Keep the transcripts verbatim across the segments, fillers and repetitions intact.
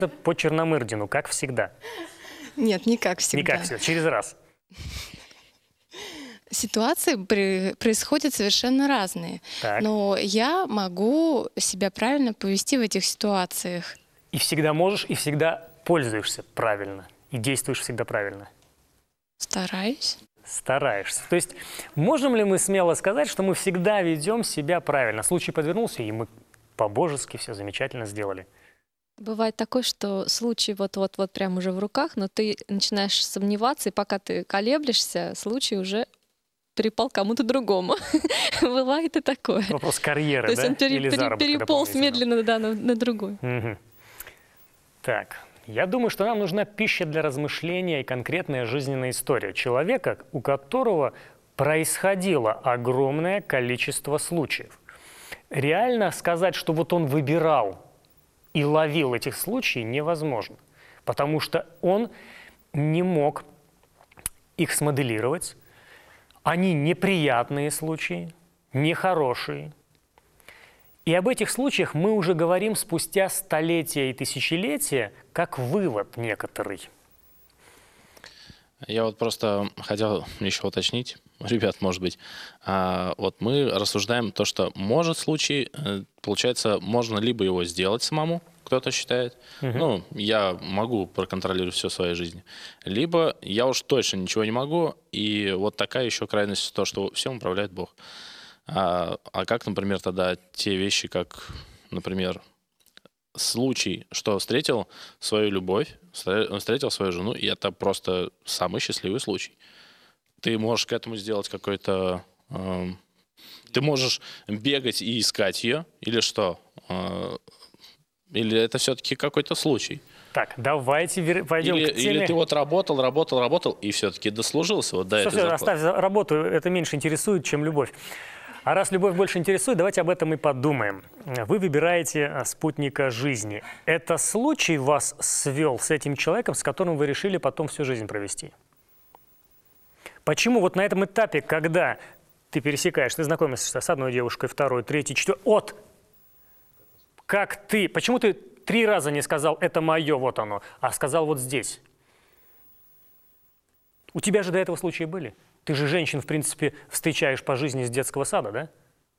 По Черномырдину, как всегда. Нет, не как всегда. Не как всегда, через раз. Ситуации при, происходят совершенно разные. Так. Но я могу себя правильно повести в этих ситуациях. И всегда можешь, и всегда пользуешься правильно. И действуешь всегда правильно. Стараюсь. Стараешься. То есть можем ли мы смело сказать, что мы всегда ведем себя правильно? Случай подвернулся, и мы по-божески все замечательно сделали. Бывает такое, что случай вот-вот-вот прям уже в руках, но ты начинаешь сомневаться, и пока ты колеблешься, случай уже перепал кому-то другому. Бывает и такое. Вопрос карьеры, То есть да? он пере- Или пере- заработка переполз дополнительного? медленно, да, на, на другой. Мгм. Так, я думаю, что нам нужна пища для размышления и конкретная жизненная история человека, у которого происходило огромное количество случаев. Реально сказать, что вот он выбирал и ловил этих случаев, невозможно, потому что он не мог их смоделировать. Они неприятные случаи, нехорошие. И об этих случаях мы уже говорим спустя столетия и тысячелетия, как вывод некоторый. Я вот просто хотел еще уточнить, ребят, может быть, а, вот мы рассуждаем то, что может случай, э, получается, можно либо его сделать самому, кто-то считает, Мгм. ну, я могу проконтролировать все в своей жизни, либо я уж точно ничего не могу, и вот такая еще крайность, то, что всем управляет Бог. А, а как, например, тогда те вещи, как, например, случай, что встретил свою любовь, встре- встретил свою жену, и это просто самый счастливый случай. Ты можешь к этому сделать какой-то... эм, ты можешь бегать и искать ее, или что? Э, или это все-таки какой-то случай? Так, давайте вер- пойдем Или, к теме. или ты вот работал, работал, работал, и все-таки дослужился вот до Всё, этой всё, зарплаты? оставь за- работу, это меньше интересует, чем любовь. А раз любовь больше интересует, давайте об этом и подумаем. Вы выбираете а, спутника жизни. Это случай вас свел с этим человеком, с которым вы решили потом всю жизнь провести? Почему вот на этом этапе, когда ты пересекаешь, ты знакомишься с одной девушкой, второй, третьей, четвертой, от, как ты, почему ты три раза не сказал «это мое, вот оно», а сказал «вот здесь»? У тебя же до этого случаи были. Ты же женщин, в принципе, встречаешь по жизни с детского сада, да?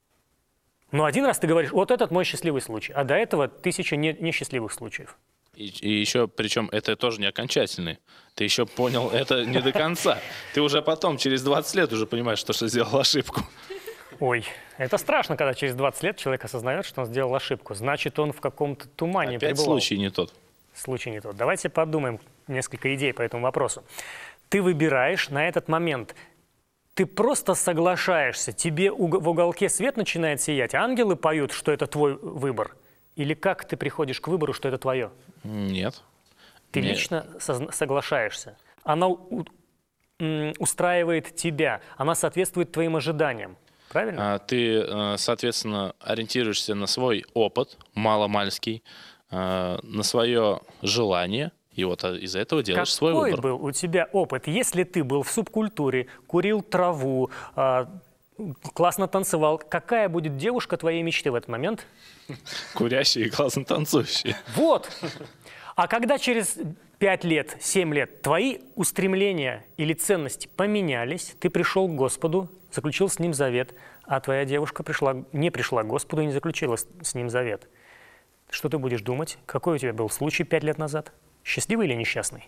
Но один раз ты говоришь, вот этот мой счастливый случай, а до этого тысяча не- несчастливых случаев. И, и еще, причем, это тоже не окончательный. Ты еще понял это не до конца. Ты уже потом, через двадцать лет, уже понимаешь, что, что сделал ошибку. Ой, это страшно, когда через двадцать лет человек осознает, что он сделал ошибку. Значит, он в каком-то тумане Опять пребывал. случай не тот. Случай не тот. Давайте подумаем несколько идей по этому вопросу. Ты выбираешь на этот момент, ты просто соглашаешься, тебе уг- в уголке свет начинает сиять, ангелы поют, что это твой выбор? Или как ты приходишь к выбору, что это твое? Нет. Ты Не- лично созна- соглашаешься. Она у- м, устраивает тебя, она соответствует твоим ожиданиям. Правильно? А, Ты, э, соответственно, ориентируешься на свой опыт маломальский, э, на свое желание, и вот а, из-за этого делаешь свой Какой выбор. был у тебя опыт, если ты был в субкультуре, курил траву, а, классно танцевал? Какая будет девушка твоей мечты в этот момент? Курящие и классно танцующие. Вот. А когда через пять лет, семь лет твои устремления или ценности поменялись, ты пришел к Господу, заключил с Ним завет, а твоя девушка пришла, не пришла к Господу и не заключила с, с Ним завет. Что ты будешь думать? Какой у тебя был случай пять лет назад? Счастливый или несчастный?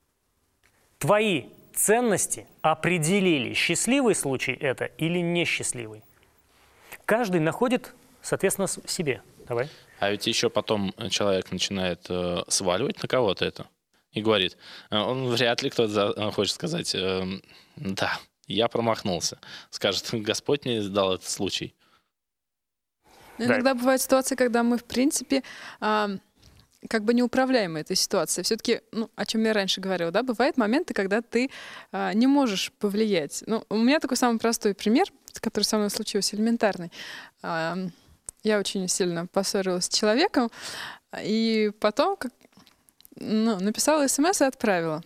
Твои ценности определили, счастливый случай это или несчастливый. Каждый находит, соответственно, с- себе. Давай. А ведь еще потом человек начинает э, сваливать на кого-то это и говорит, э, он вряд ли кто-то за- э, хочет сказать, э, да, я промахнулся. Скажет, Господь мне дал этот случай. Но Да. иногда бывают ситуации, когда мы, в принципе, а, как бы не управляем этой ситуацией. Все-таки, ну, о чем я раньше говорила, да, бывают моменты, когда ты а, не можешь повлиять. Ну, у меня такой самый простой пример, который со мной случился, элементарный. А, я очень сильно поссорилась с человеком, и потом как, ну, написала смс и отправила.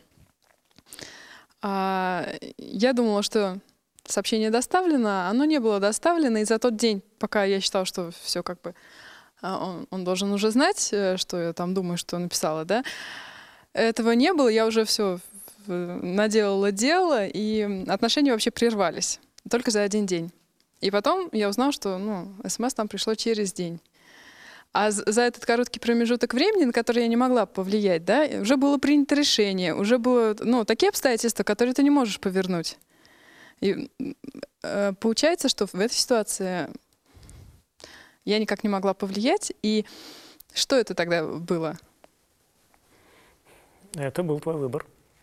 А, я думала, что сообщение доставлено, оно не было доставлено, и за тот день, пока я считала, что все как бы а, он, он должен уже знать, э, что я там думаю, что написала, да. Этого не было, я уже все наделала дело, и отношения вообще прервались только за один день. И потом я узнала, что ну, смс там пришло через день. А за этот короткий промежуток времени, на который я не могла повлиять, да, уже было принято решение, уже было ну, такие обстоятельства, которые ты не можешь повернуть. И э, получается, что в этой ситуации я никак не могла повлиять. И что это тогда было? Это был твой выбор.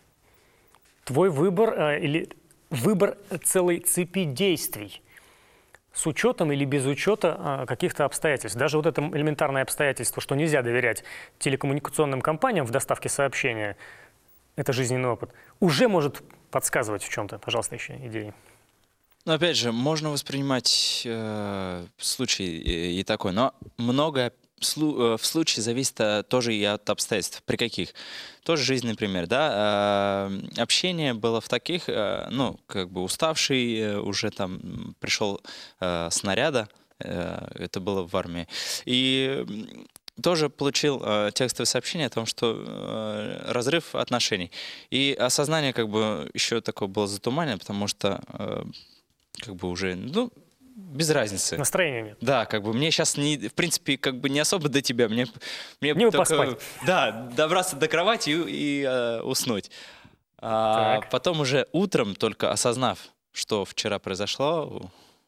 Твой выбор э, или выбор целой цепи действий с учетом или без учета э, каких-то обстоятельств. Даже вот это элементарное обстоятельство, что нельзя доверять телекоммуникационным компаниям в доставке сообщения, это жизненный опыт, уже может подсказывать в чем-то. Пожалуйста, еще идеи. Но опять же, можно воспринимать э, случай и, и такой, но многое слу- э, в случае зависит а, тоже и от обстоятельств. При каких? Тоже жизненный пример, да. Э, общение было в таких, э, ну, как бы уставший, э, уже там пришел э, снаряда, э, это было в армии, и тоже получил э, текстовое сообщение о том, что э, разрыв отношений. И осознание как бы еще такое было затуманено, потому что э, как бы уже, ну, без разницы. Настроения нет. Да, как бы мне сейчас, не, в принципе, как бы не особо до тебя. Мне, мне, Мне бы только, поспать. Да, добраться до кровати и, и э, уснуть. А Так. потом уже утром, только осознав, что вчера произошло,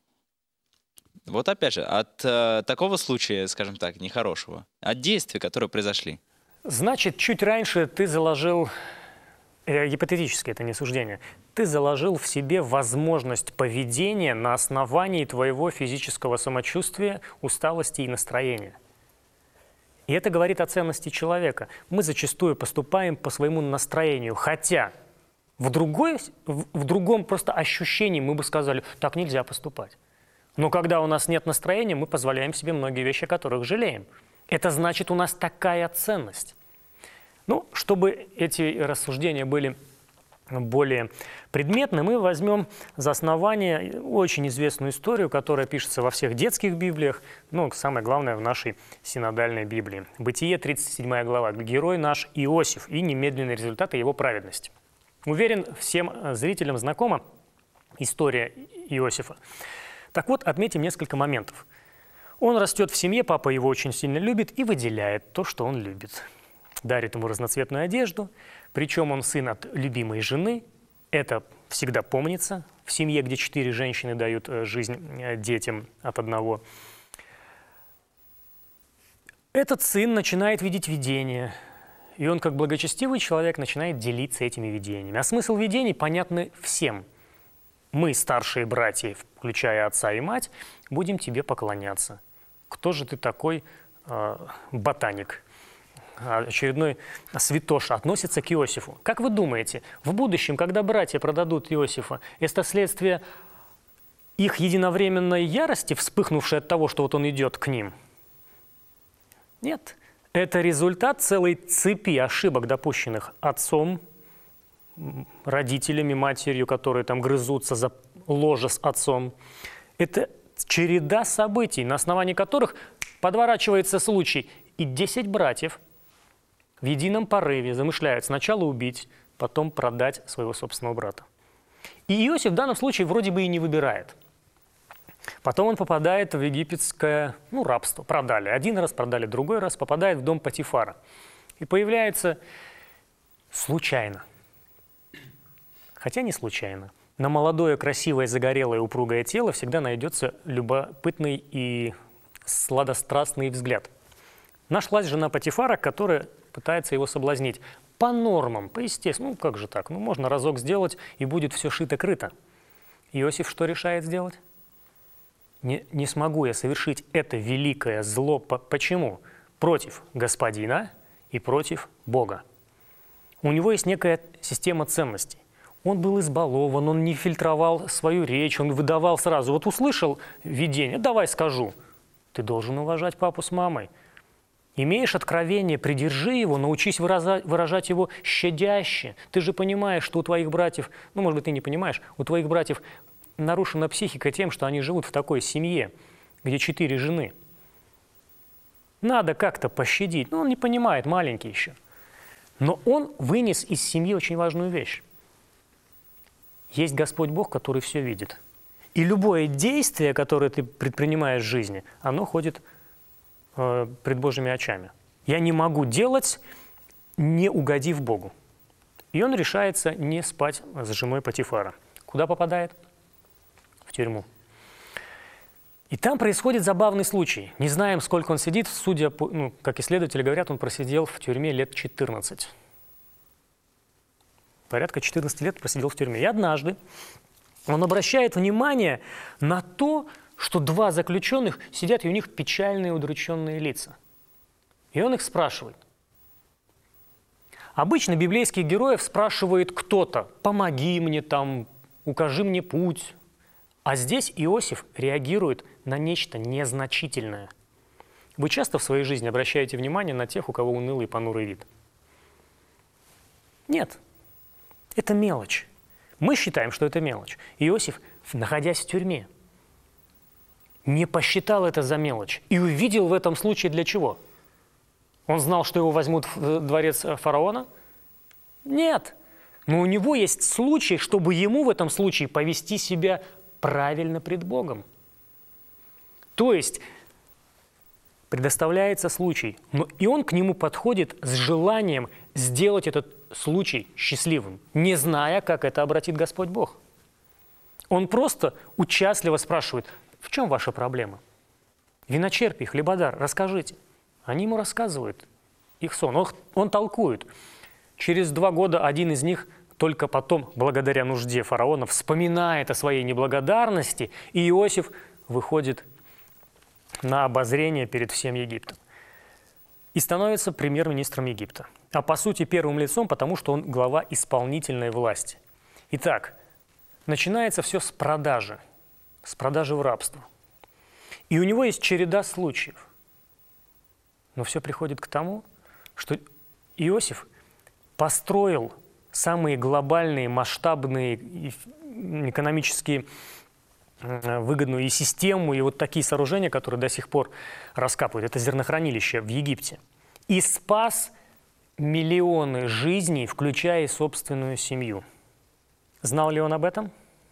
вот опять же, от э, такого случая, скажем так, нехорошего, от действий, которые произошли. Значит, чуть раньше ты заложил, э, гипотетически, это не суждение, ты заложил в себе возможность поведения на основании твоего физического самочувствия, усталости и настроения. И это говорит о ценности человека. Мы зачастую поступаем по своему настроению, хотя в, другой, в, в другом просто ощущении мы бы сказали, так нельзя поступать. Но когда у нас нет настроения, мы позволяем себе многие вещи, о которых жалеем. Это значит, у нас такая ценность. Ну, чтобы эти рассуждения были более предметны, мы возьмем за основание очень известную историю, которая пишется во всех детских библиях, ну, самое главное, в нашей синодальной Библии. Бытие, тридцать седьмая глава. Герой наш Иосиф и немедленные результаты его праведности. Уверен, всем зрителям знакома история Иосифа. Так вот, отметим несколько моментов. Он растет в семье, папа его очень сильно любит и выделяет то, что он любит. Дарит ему разноцветную одежду, причем он сын от любимой жены. Это всегда помнится в семье, где четыре женщины дают жизнь детям от одного. Этот сын начинает видеть видения, и он, как благочестивый человек, начинает делиться этими видениями. А смысл видений понятный всем. Мы, старшие братья, включая отца и мать, будем тебе поклоняться. Кто же ты такой э, ботаник? Очередной святоша относится к Иосифу. Как вы думаете, в будущем, когда братья продадут Иосифа, это следствие их единовременной ярости, вспыхнувшей от того, что вот он идет к ним? Нет. Это результат целой цепи ошибок, допущенных отцом, родителями, матерью, которые там грызутся за ложе с отцом. Это череда событий, на основании которых подворачивается случай. И десять братьев в едином порыве замышляют сначала убить, потом продать своего собственного брата. И Иосиф в данном случае вроде бы и не выбирает. Потом он попадает в египетское ну, рабство. Продали. Один раз продали, другой раз попадает в дом Потифара. И появляется случайно. Хотя не случайно. На молодое, красивое, загорелое, упругое тело всегда найдется любопытный и сладострастный взгляд. Нашлась жена Потифара, которая пытается его соблазнить. По нормам, по естественному. Ну, как же так? Ну, можно разок сделать, и будет все шито-крыто. Иосиф что решает сделать? Не, не смогу я совершить это великое зло. Почему? Против господина и против Бога. У него есть некая система ценностей. Он был избалован, он не фильтровал свою речь, он выдавал сразу. Вот услышал видение, давай скажу. Ты должен уважать папу с мамой. Имеешь откровение, придержи его, научись выражать, выражать его щадяще. Ты же понимаешь, что у твоих братьев, ну, может быть, ты не понимаешь, у твоих братьев нарушена психика тем, что они живут в такой семье, где четыре жены. Надо как-то пощадить. Ну, он не понимает, маленький еще. Но он вынес из семьи очень важную вещь. Есть Господь Бог, который все видит. И любое действие, которое ты предпринимаешь в жизни, оно ходит э, пред Божьими очами. Я не могу делать, не угодив Богу. И он решается не спать с женой Потифара. Куда попадает? В тюрьму. И там происходит забавный случай. Не знаем, сколько он сидит. Судя по, ну, как исследователи говорят, он просидел в тюрьме лет четырнадцать. Порядка четырнадцати лет просидел в тюрьме. И однажды он обращает внимание на то, что два заключенных сидят, и у них печальные, удрученные лица. И он их спрашивает. Обычно библейских героев спрашивает кто-то: «Помоги мне там, укажи мне путь». А здесь Иосиф реагирует на нечто незначительное. Вы часто в своей жизни обращаете внимание на тех, у кого унылый и понурый вид? Нет. Это мелочь. Мы считаем, что это мелочь. Иосиф, находясь в тюрьме, не посчитал это за мелочь и увидел в этом случае для чего? Он знал, что его возьмут в дворец фараона? Нет. Но у него есть случай, чтобы ему в этом случае повести себя правильно пред Богом. То есть предоставляется случай, но и он к нему подходит с желанием сделать этот случай счастливым, не зная, как это обратит Господь Бог. Он просто участливо спрашивает: в чем ваша проблема? Виночерпий, хлебодар, расскажите. Они ему рассказывают их сон, он, он толкует. Через два года один из них только потом, благодаря нужде фараона, вспоминает о своей неблагодарности, и Иосиф выходит на обозрение перед всем Египтом и становится премьер-министром Египта. А по сути первым лицом, потому что он глава исполнительной власти. Итак, начинается все с продажи, с продажи в рабство. И у него есть череда случаев. Но все приходит к тому, что Иосиф построил самые глобальные, масштабные, экономически выгодную и систему, и вот такие сооружения, которые до сих пор раскапывают. Это зернохранилище в Египте. И спас миллионы жизней, включая и собственную семью. Знал ли он об этом?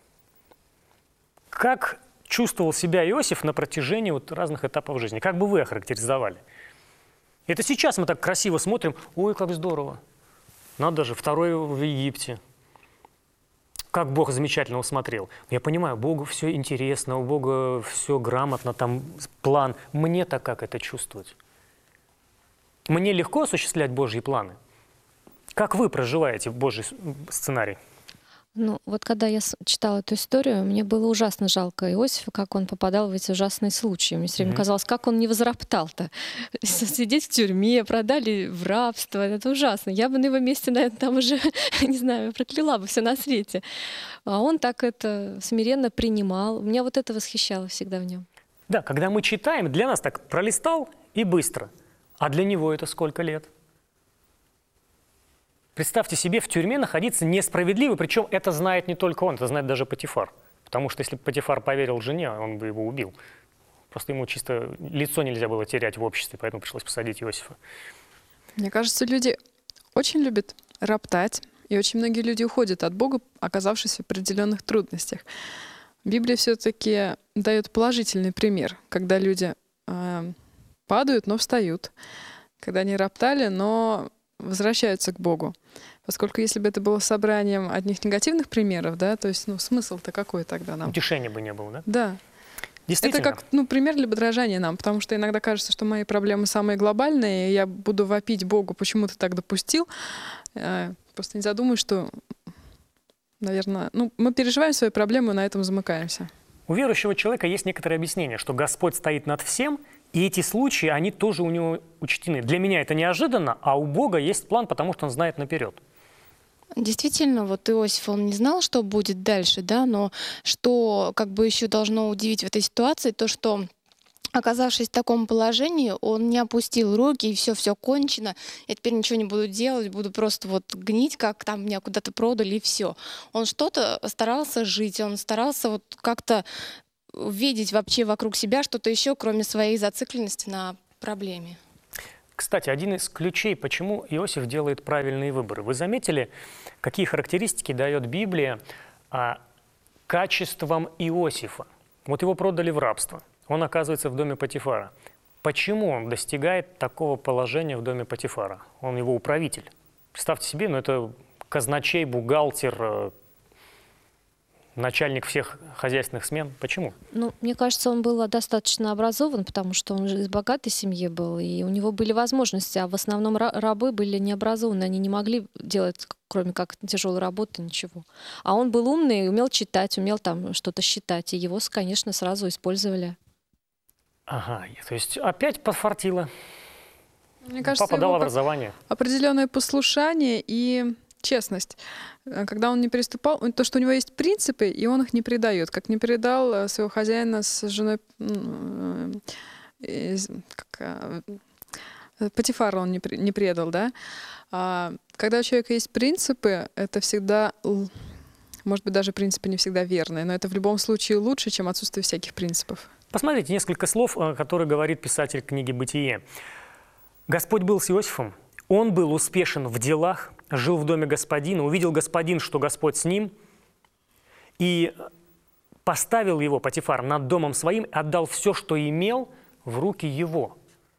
Как чувствовал себя Иосиф на протяжении вот разных этапов жизни? Как бы вы охарактеризовали? Это сейчас мы так красиво смотрим: ой, как здорово. Надо же, второй в Египте. Как Бог замечательно усмотрел. Я понимаю, Богу все интересно, у Бога все грамотно, там план. Мне-то как это чувствовать? Мне легко осуществлять Божьи планы? Как вы проживаете Божий сценарий? Ну, вот когда я с- читала эту историю, мне было ужасно жалко Иосифа, как он попадал в эти ужасные случаи. Мне все время Мгм. казалось, как он не возроптал-то. Сидеть в тюрьме, продали в рабство, это ужасно. Я бы на его месте, наверное, там уже, не знаю, прокляла бы все на свете. А он так это смиренно принимал. Меня вот это восхищало всегда в нем. Да, когда мы читаем, для нас так пролистал и быстро. А для него это сколько лет? Представьте себе в тюрьме находиться несправедливо, причем это знает не только он, это знает даже Потифар. Потому что если бы Потифар поверил жене, он бы его убил. Просто ему чисто лицо нельзя было терять в обществе, поэтому пришлось посадить Иосифа. Мне кажется, люди очень любят роптать, и очень многие люди уходят от Бога, оказавшись в определенных трудностях. Библия все-таки дает положительный пример, когда люди э, падают, но встают, когда они роптали, но возвращаются к Богу. Поскольку если бы это было собранием одних негативных примеров, да, то есть, ну, смысл-то какой тогда нам? Утешения бы не было, да? Да. Действительно. Это как, ну, пример для подражания нам, потому что иногда кажется, что мои проблемы самые глобальные, и я буду вопить Богу, почему ты так допустил. Э, Просто не задумываюсь, что, наверное, ну, мы переживаем свои проблемы и на этом замыкаемся. У верующего человека есть некоторое объяснение, что Господь стоит над всем, и эти случаи, они тоже у него учтены. Для меня это неожиданно, а у Бога есть план, потому что Он знает наперед. Действительно, вот Иосиф, он не знал, что будет дальше, да, но что как бы еще должно удивить в этой ситуации, то, что, оказавшись в таком положении, он не опустил руки, и все, все кончено, я теперь ничего не буду делать, буду просто вот гнить, как там меня куда-то продали, и все. Он что-то старался жить, он старался вот как-то видеть вообще вокруг себя что-то еще, кроме своей зацикленности на проблеме. Кстати, один из ключей, почему Иосиф делает правильные выборы. Вы заметили, какие характеристики дает Библия а, качествам Иосифа? Вот его продали в рабство. Он оказывается в доме Потифара. Почему он достигает такого положения в доме Потифара? Он его управитель. Представьте себе, ну это казначей, бухгалтер, начальник всех хозяйственных смен. Почему? Ну, мне кажется, он был достаточно образован, потому что он же из богатой семьи был, и у него были возможности, а в основном ра- рабы были необразованы, они не могли делать, кроме как тяжелой работы, ничего. А он был умный, умел читать, умел там что-то считать, и его, конечно, сразу использовали. Ага, то есть опять подфартило. Мне кажется, Папа дал его как образование. определенное послушание и честность. Э, Когда он не переступал, он- то, что у него есть принципы, и он их не предает, как не предал э, своего хозяина с женой, м, э, из- как, э, э, Потифара он не, пре- не предал, да? А когда у человека есть принципы, это всегда, л- может быть, даже принципы не всегда верные, но это в любом случае лучше, чем отсутствие всяких принципов. Посмотрите несколько слов, э, которые говорит писатель книги «Бытие». «Господь был с Иосифом, он был успешен в делах, жил в доме господина, увидел господин, что Господь с ним, и поставил его, Потифар, над домом своим, отдал все, что имел, в руки его».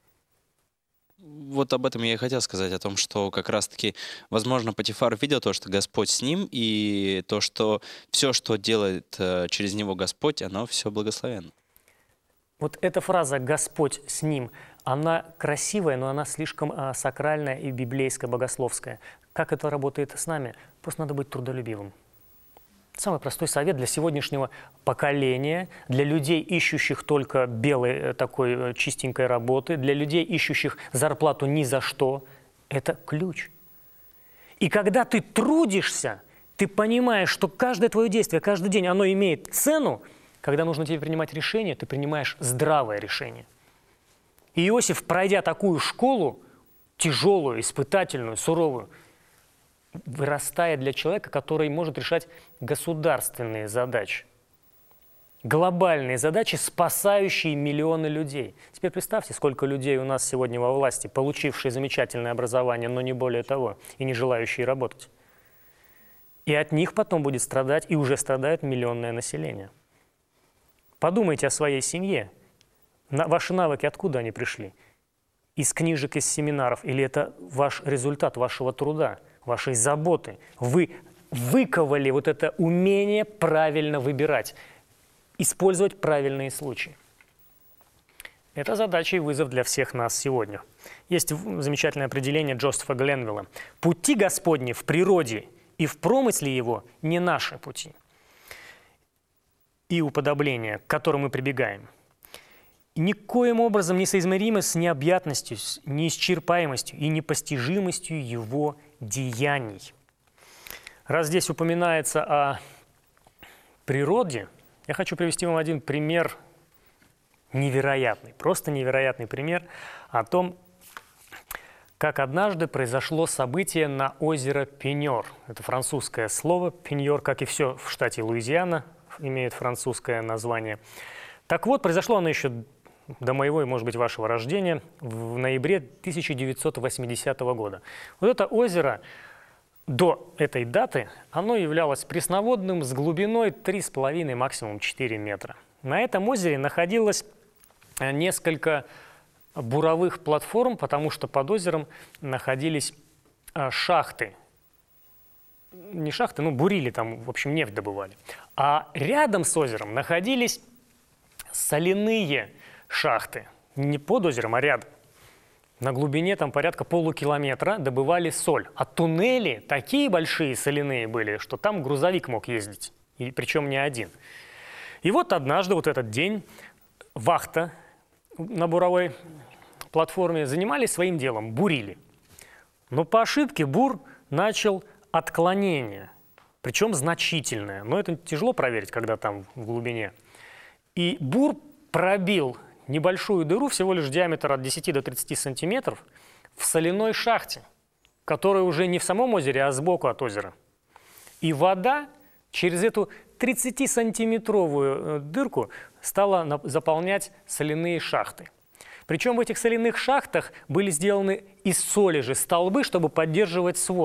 Вот об этом я и хотел сказать, о том, что как раз-таки, возможно, Потифар видел то, что Господь с ним, и то, что все, что делает э, через него Господь, оно все благословенно. Вот эта фраза «Господь с ним», она красивая, но она слишком а, сакральная и библейская, богословская. Как это работает с нами? Просто надо быть трудолюбивым. Самый простой совет для сегодняшнего поколения, для людей, ищущих только белой э, такой э, чистенькой работы, для людей, ищущих зарплату ни за что, это ключ. И когда ты трудишься, ты понимаешь, что каждое твое действие, каждый день, оно имеет цену. Когда нужно тебе принимать решение, ты принимаешь здравое решение. И Иосиф, пройдя такую школу, тяжелую, испытательную, суровую, вырастает для человека, который может решать государственные задачи, глобальные задачи, спасающие миллионы людей. Теперь представьте, сколько людей у нас сегодня во власти, получившие замечательное образование, но не более того, и не желающие работать. И от них потом будет страдать, и уже страдает миллионное население. Подумайте о своей семье. На, ваши навыки откуда они пришли? Из книжек, из семинаров? Или это ваш результат вашего труда, вашей заботы? Вы выковали вот это умение правильно выбирать, использовать правильные случаи. Это задача и вызов для всех нас сегодня. Есть замечательное определение Джозефа Гленвилла. «Пути Господни в природе и в промысле Его не наши пути». И уподобление, к которому мы прибегаем, никоим образом не соизмеримо с необъятностью, с неисчерпаемостью и непостижимостью его деяний. Раз здесь упоминается о природе, я хочу привести вам один пример невероятный, просто невероятный пример о том, как однажды произошло событие на озеро Пеньор. Это французское слово «Пеньор», как и все в штате Луизиана, имеет французское название. Так вот, произошло оно еще до моего и, может быть, вашего рождения, в ноябре тысяча девятьсот восьмидесятого года. Вот это озеро до этой даты, оно являлось пресноводным с глубиной три с половиной, максимум четыре метра. На этом озере находилось несколько буровых платформ, потому что под озером находились шахты. Не шахты, ну, бурили там, в общем, нефть добывали. А рядом с озером находились соляные шахты. Не под озером, а рядом. На глубине там порядка полукилометра добывали соль. А туннели такие большие соляные были, что там грузовик мог ездить. И причем не один. И вот однажды, вот этот день, вахта на буровой платформе занимались своим делом, бурили. Но по ошибке бур начал отклонение, причем значительное. Но это тяжело проверить, когда там в глубине. И бур пробил небольшую дыру, всего лишь диаметр от десяти до тридцати сантиметров, в соляной шахте, которая уже не в самом озере, а сбоку от озера. И вода через эту тридцатисантиметровую дырку стала заполнять соляные шахты. Причем в этих соляных шахтах были сделаны из соли же столбы, чтобы поддерживать свод.